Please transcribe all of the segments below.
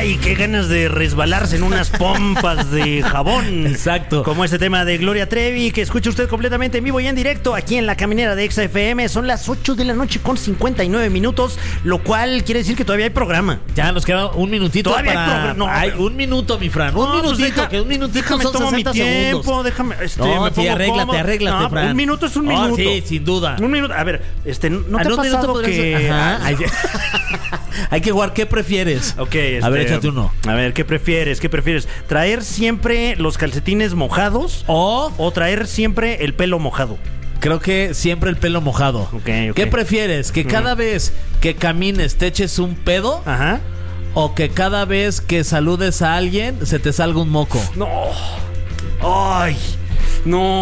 Ay, qué ganas de resbalarse en unas pompas de jabón. Exacto. Como este tema de Gloria Trevi, que escucha usted completamente en vivo y en directo aquí en La Caminera de Exa FM. Son las 8 de la noche con 59 minutos, lo cual quiere decir que todavía hay programa. Ya nos queda un minutito. Todavía para... hay programa. No, hay un minuto, mi Fran. Un minutito, que un minutito déjame son tomo 60 mi tiempo, segundos. déjame. No, me pongo arréglate, no, Fran. Un minuto es un minuto. Sí, sin duda. Un minuto. A ver, ¿no te ha pasado que... Hay que jugar, ¿qué prefieres? Ok, a ver, échate uno. A ver, ¿qué prefieres? ¿Traer siempre los calcetines mojados o traer siempre el pelo mojado? Creo que siempre el pelo mojado. Okay. ¿Qué prefieres? ¿Que cada vez que camines te eches un pedo? Ajá. ¿O que cada vez que saludes a alguien se te salga un moco? No. Ay. No.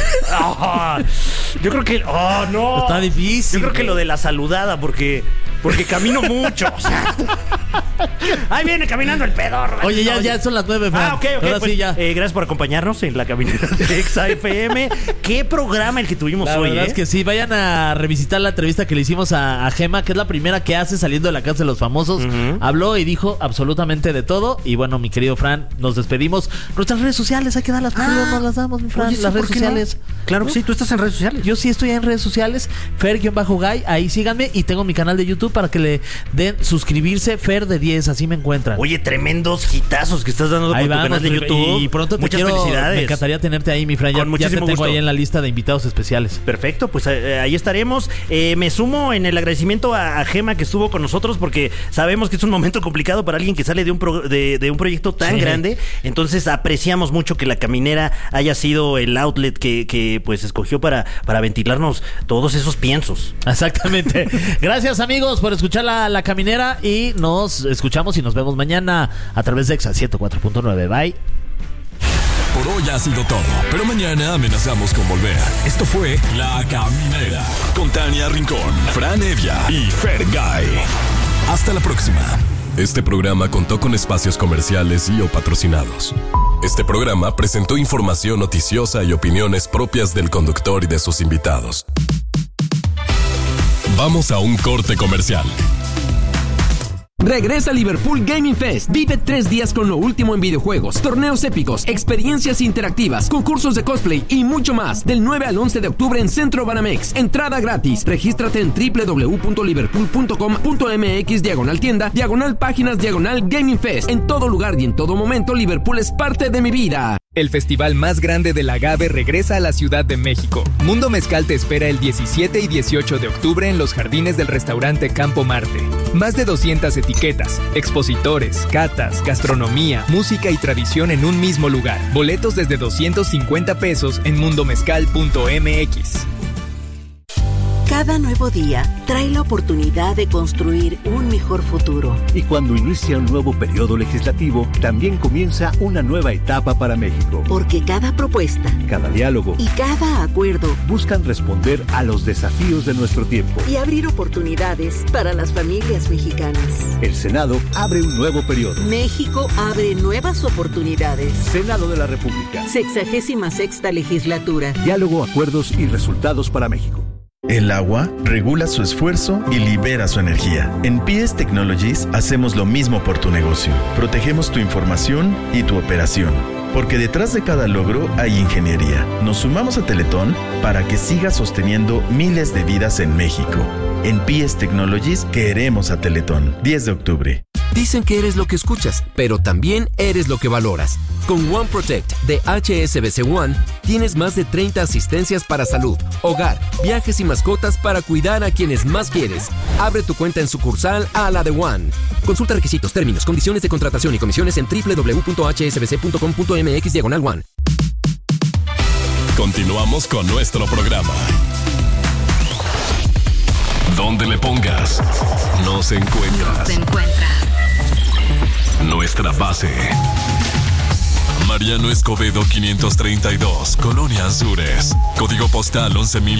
Yo creo que... Oh, no. Está difícil. Yo creo que lo de la saludada, porque camino mucho. O sea, ahí viene caminando el pedorro. Oye, ya son las 9, Fran. Ok. Ahora pues, sí, ya. Gracias por acompañarnos en La Caminera de Exa FM. Qué programa el que tuvimos la hoy, verdad es que sí, vayan a revisitar la entrevista que le hicimos a Gema, que es la primera que hace saliendo de la casa de los famosos. Habló y dijo absolutamente de todo. Y bueno, mi querido Fran, nos despedimos. Nuestras redes sociales, hay que darlas, porque no las damos, mi Fran. Oye, las redes sociales. No? Claro que sí, tú estás en redes sociales. Yo sí estoy en redes sociales, Fer-Guy, ahí síganme, y tengo mi canal de YouTube para que le den suscribirse, Fer de 10, así me encuentran. Oye, tremendos hitazos que estás dando ahí por tu canal de YouTube. Y pronto muchas felicidades. Me encantaría tenerte ahí, mi Fran. Ya te tengo gusto. ahí en la lista de invitados especiales. Perfecto, pues ahí estaremos. Me sumo en el agradecimiento a Gema, que estuvo con nosotros, porque sabemos que es un momento complicado para alguien que sale de un proyecto tan grande. Entonces apreciamos mucho que La Caminera haya sido el outlet que pues escogió para ventilarnos todos esos piensos. Exactamente. Gracias, amigos, por escuchar la Caminera, y nos escuchamos y nos vemos mañana a través de Exa 104.9. Bye. Por hoy ha sido todo, pero mañana amenazamos con volver. Esto fue La Caminera con Tania Rincón, Fran Evia y Fer-Guy. Hasta la próxima. Este programa contó con espacios comerciales y o patrocinados. Este programa presentó información noticiosa y opiniones propias del conductor y de sus invitados. Vamos a un corte comercial. Regresa Liverpool Gaming Fest. Vive 3 días con lo último en videojuegos, torneos épicos, experiencias interactivas, concursos de cosplay y mucho más. Del 9 al 11 de octubre en Centro Banamex. Entrada gratis. Regístrate en www.liverpool.com.mx/tienda/páginas/Gaming Fest. En todo lugar y en todo momento, Liverpool es parte de mi vida. El festival más grande del agave regresa a la Ciudad de México. Mundo Mezcal te espera el 17 y 18 de octubre en los jardines del restaurante Campo Marte. Más de 200 etiquetas, expositores, catas, gastronomía, música y tradición en un mismo lugar. Boletos desde 250 pesos en mundomezcal.mx. Cada nuevo día trae la oportunidad de construir un mejor futuro. Y cuando inicia un nuevo periodo legislativo, también comienza una nueva etapa para México. Porque cada propuesta, cada diálogo y cada acuerdo buscan responder a los desafíos de nuestro tiempo y abrir oportunidades para las familias mexicanas. El Senado abre un nuevo periodo. México abre nuevas oportunidades. Senado de la República. 66ª legislatura. Diálogo, acuerdos y resultados para México. El agua regula su esfuerzo y libera su energía. En PS Technologies hacemos lo mismo por tu negocio. Protegemos tu información y tu operación. Porque detrás de cada logro hay ingeniería. Nos sumamos a Teletón para que siga sosteniendo miles de vidas en México. En PS Technologies queremos a Teletón. 10 de octubre. Dicen que eres lo que escuchas, pero también eres lo que valoras. Con One Protect de HSBC One, tienes más de 30 asistencias para salud, hogar, viajes y mascotas para cuidar a quienes más quieres. Abre tu cuenta en sucursal a la de One. Consulta requisitos, términos, condiciones de contratación y comisiones en www.hsbc.com.mx/One. Continuamos con nuestro programa. Donde le pongas, nos encuentras. Nuestra base. Mariano Escobedo 532, Colonia Azures. Código postal 11,000.